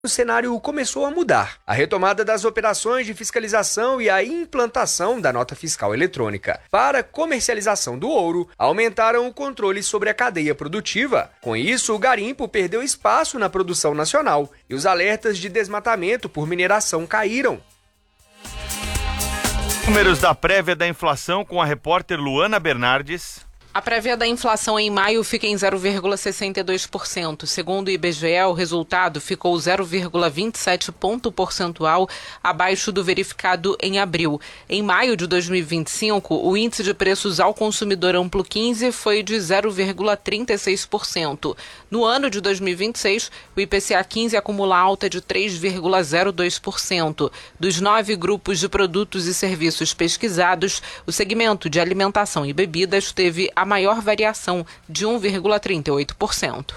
o cenário começou a mudar. A retomada das operações de fiscalização e a implantação da nota fiscal eletrônica para comercialização do ouro aumentaram o controle sobre a cadeia produtiva. Com isso, o garimpo perdeu espaço na produção nacional e os alertas de desmatamento por mineração caíram. Números da prévia da inflação com a repórter Luana Bernardes. A prévia da inflação em maio fica em 0,62%. Segundo o IBGE, o resultado ficou 0,27 ponto percentual abaixo do verificado em abril. Em maio de 2025, o índice de preços ao consumidor amplo 15 foi de 0,36%. No ano de 2026, o IPCA 15 acumula alta de 3,02%. Dos 9 grupos de produtos e serviços pesquisados, o segmento de alimentação e bebidas teve a maior variação, de 1,38%.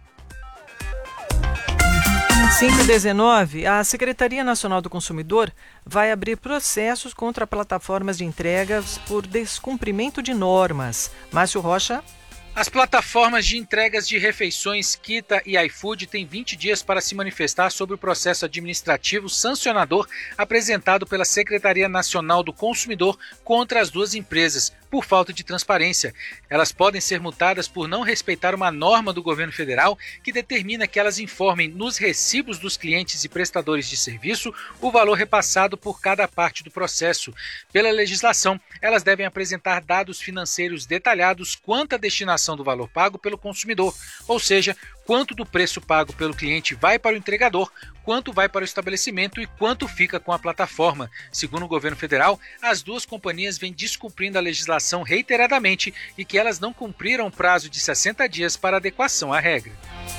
5h19, a Secretaria Nacional do Consumidor vai abrir processos contra plataformas de entregas por descumprimento de normas. Márcio Rocha. As plataformas de entregas de refeições Kita e iFood têm 20 dias para se manifestar sobre o processo administrativo sancionador apresentado pela Secretaria Nacional do Consumidor contra as duas empresas, por falta de transparência. Elas podem ser multadas por não respeitar uma norma do governo federal que determina que elas informem nos recibos dos clientes e prestadores de serviço o valor repassado por cada parte do processo. Pela legislação, elas devem apresentar dados financeiros detalhados quanto à destinação do valor pago pelo consumidor, ou seja, quanto do preço pago pelo cliente vai para o entregador, quanto vai para o estabelecimento e quanto fica com a plataforma. Segundo o governo federal, as duas companhias vêm descumprindo a legislação reiteradamente e que elas não cumpriram o prazo de 60 dias para adequação à regra.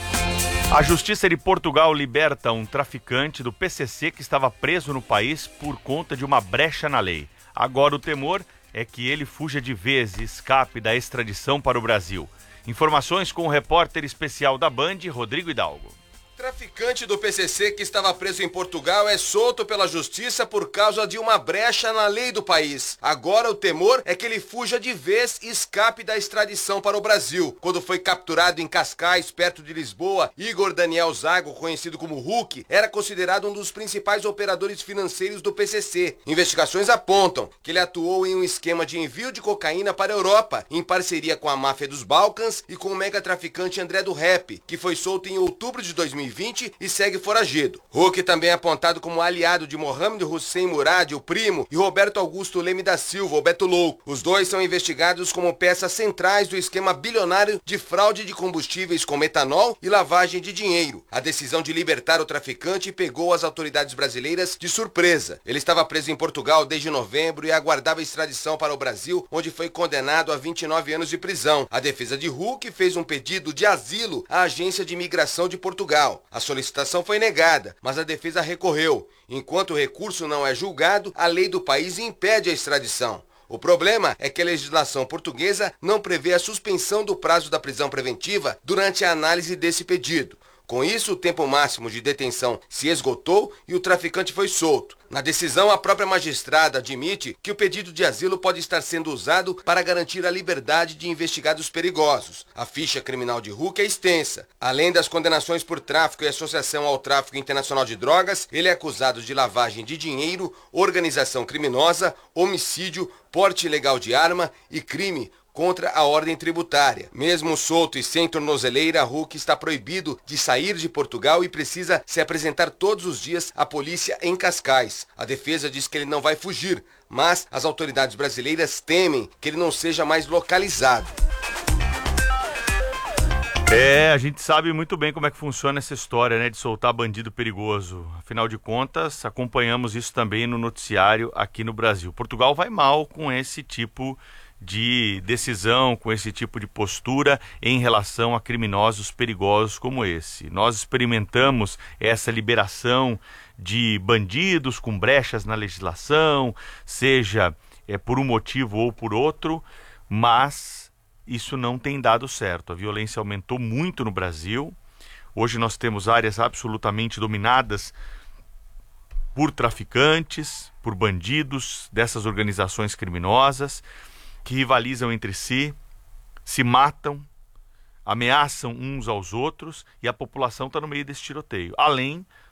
A Justiça de Portugal liberta um traficante do PCC que estava preso no país por conta de uma brecha na lei. Agora o temor é que ele fuja de vez e escape da extradição para o Brasil. Informações com o repórter especial da Band, Rodrigo Hidalgo. Traficante do PCC que estava preso em Portugal é solto pela justiça por causa de uma brecha na lei do país. Agora o temor é que ele fuja de vez e escape da extradição para o Brasil. Quando foi capturado em Cascais, perto de Lisboa, Igor Daniel Zago, conhecido como Hulk, era considerado um dos principais operadores financeiros do PCC. Investigações apontam que ele atuou em um esquema de envio de cocaína para a Europa, em parceria com a máfia dos Balcãs e com o megatraficante André do Rap, que foi solto em outubro de 2020 e segue foragido. Hulk também é apontado como aliado de Mohamed Hussein Murad, o primo, e Roberto Augusto Leme da Silva, o Beto Louco. Os dois são investigados como peças centrais do esquema bilionário de fraude de combustíveis com metanol e lavagem de dinheiro. A decisão de libertar o traficante pegou as autoridades brasileiras de surpresa. Ele estava preso em Portugal desde novembro e aguardava extradição para o Brasil, onde foi condenado a 29 anos de prisão. A defesa de Hulk fez um pedido de asilo à Agência de Imigração de Portugal. A solicitação foi negada, mas a defesa recorreu. Enquanto o recurso não é julgado, a lei do país impede a extradição. O problema é que a legislação portuguesa não prevê a suspensão do prazo da prisão preventiva durante a análise desse pedido. Com isso, o tempo máximo de detenção se esgotou e o traficante foi solto. Na decisão, a própria magistrada admite que o pedido de asilo pode estar sendo usado para garantir a liberdade de investigados perigosos. A ficha criminal de Hulk é extensa. Além das condenações por tráfico e associação ao tráfico internacional de drogas, ele é acusado de lavagem de dinheiro, organização criminosa, homicídio, porte ilegal de arma e crime contra a ordem tributária. Mesmo solto e sem tornozeleira, Hulk está proibido de sair de Portugal e precisa se apresentar todos os dias à polícia em Cascais. A defesa diz que ele não vai fugir, mas as autoridades brasileiras temem que ele não seja mais localizado. A gente sabe muito bem como é que funciona essa história, né, de soltar bandido perigoso. Afinal de contas, acompanhamos isso também no noticiário aqui no Brasil. Portugal vai mal com esse tipo de decisão, com esse tipo de postura em relação a criminosos perigosos como esse. Nós experimentamos essa liberação de bandidos com brechas na legislação, seja por um motivo ou por outro, mas isso não tem dado certo. A violência aumentou muito no Brasil. Hoje nós temos áreas absolutamente dominadas por traficantes, por bandidos dessas organizações criminosas, que rivalizam entre si, se matam, ameaçam uns aos outros e a população está no meio desse tiroteio. Além